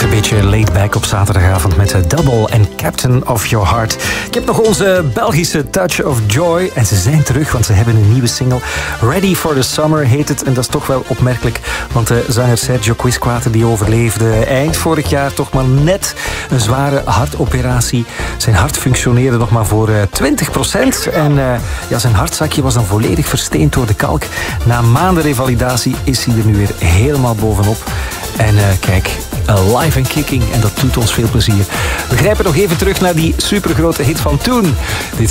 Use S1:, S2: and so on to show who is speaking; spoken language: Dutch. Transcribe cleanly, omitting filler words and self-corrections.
S1: Een beetje laid back op zaterdagavond met Double en Captain of Your Heart. Ik heb nog onze Belgische Touch of Joy. En ze zijn terug, want ze hebben een nieuwe single. Ready for the Summer heet het. En dat is toch wel opmerkelijk. Want de zanger Sergio Quisquate die overleefde eind vorig jaar toch maar net een zware hartoperatie. Zijn hart functioneerde nog maar voor 20%. En zijn hartzakje was dan volledig versteend door de kalk. Na maanden revalidatie is hij er nu weer helemaal bovenop. En kijk, live en kicking. En dat doet ons veel plezier. We grijpen nog even terug naar die supergrote hit van toen. Dit